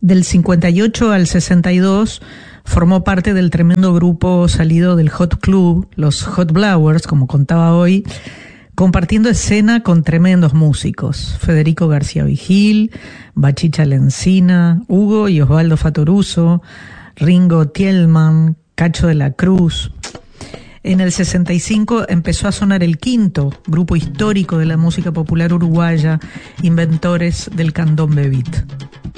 Del 58 al 62 formó parte del tremendo grupo salido del Hot Club, los Hot Blowers, como contaba hoy, compartiendo escena con tremendos músicos: Federico García Vigil, Bachicha Lencina, Hugo y Osvaldo Fattoruso, Ringo Tielman, Cacho de la Cruz. En el 65 empezó a sonar el Quinto, grupo histórico de la música popular uruguaya, inventores del candombe beat.